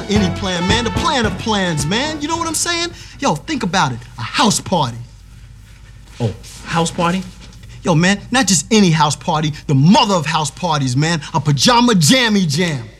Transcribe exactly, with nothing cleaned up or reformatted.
Not any plan, man. The plan of plans, man. You know what I'm saying? Yo, think about it. A house party. Oh, house party? Yo, man, not just any house party. The mother of house parties, man. A pajama jammy jam.